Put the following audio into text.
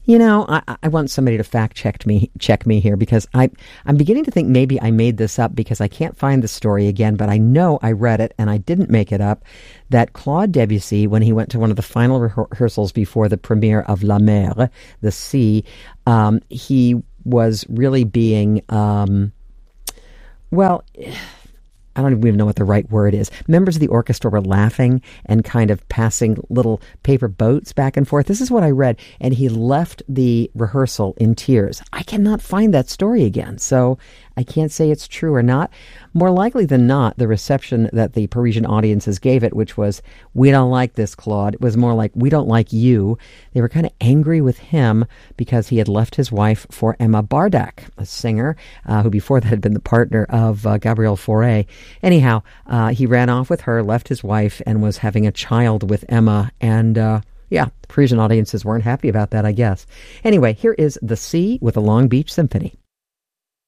I want somebody to check me here, because I'm beginning to think maybe I made this up, because I can't find the story again, but I know I read it and I didn't make it up, that Claude Debussy, when he went to one of the final rehearsals before the premiere of La Mer, the Sea, he was really being, I don't even know what the right word is. Members of the orchestra were laughing and kind of passing little paper boats back and forth. This is what I read. And he left the rehearsal in tears. I cannot find that story again, so I can't say it's true or not. More likely than not, the reception that the Parisian audiences gave it, which was, "We don't like this, Claude," it was more like, "We don't like you." They were kind of angry with him because he had left his wife for Emma Bardak, a singer who before that had been the partner of Gabrielle Fauré. Anyhow, he ran off with her, left his wife, and was having a child with Emma. And the Parisian audiences weren't happy about that, I guess. Anyway, here is The Sea with the Long Beach Symphony.